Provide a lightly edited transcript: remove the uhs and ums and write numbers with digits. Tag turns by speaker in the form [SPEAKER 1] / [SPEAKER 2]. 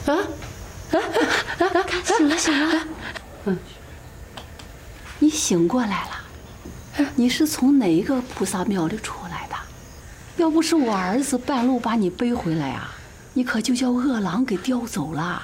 [SPEAKER 1] 醒了醒了。你醒过来了。你是从哪个菩萨庙里出来的？要不是我儿子半路把你背回来啊，你可就叫恶狼给叼走了。